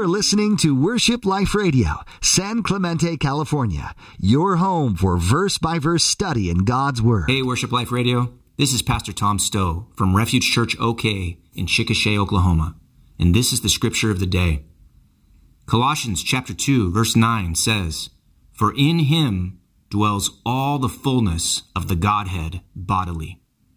are listening to Worship Life Radio, San Clemente, California, your home for verse-by-verse study in God's Word. Hey, Worship Life Radio. This is Pastor Tom Stowe from Refuge Church OK in Chickasha, Oklahoma. And this is the scripture of the day. Colossians chapter 2, verse 9 says, "For in him dwells all the fullness of the Godhead bodily."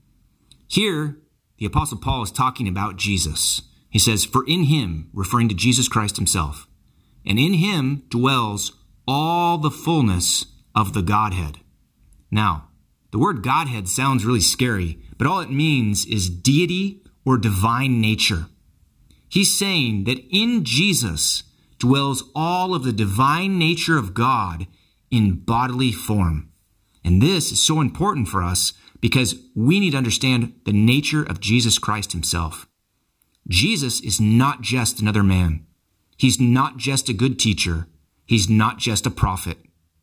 Here, the Apostle Paul is talking about Jesus. He says, "For in him," referring to Jesus Christ himself, "and in him dwells all the fullness of the Godhead." Now, the word Godhead sounds really scary, but all it means is deity or divine nature. He's saying that in Jesus dwells all of the divine nature of God in bodily form. And this is so important for us because we need to understand the nature of Jesus Christ himself. Jesus is not just another man. He's not just a good teacher. He's not just a prophet.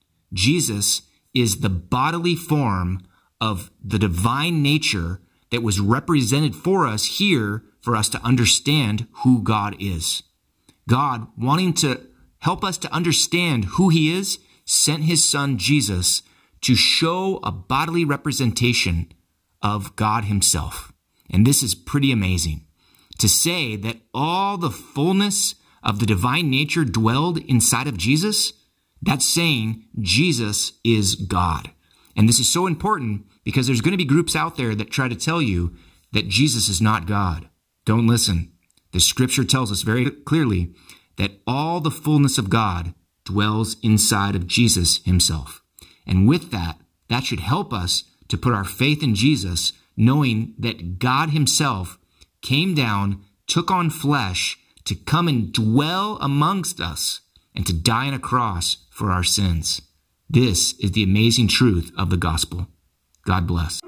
Jesus is the bodily form of the divine nature that was represented for us here for us to understand who God is. God, wanting to help us to understand who he is, sent his son Jesus to show a bodily representation of God himself. And this is pretty amazing. To say that all the fullness of the divine nature dwelled inside of Jesus, that's saying Jesus is God. And this is so important because there's going to be groups out there that try to tell you that Jesus is not God. Don't listen. The scripture tells us very clearly that all the fullness of God dwells inside of Jesus himself. And with that, that should help us to put our faith in Jesus, knowing that God himself came down, took on flesh to come and dwell amongst us and to die on a cross for our sins. This is the amazing truth of the gospel. God bless.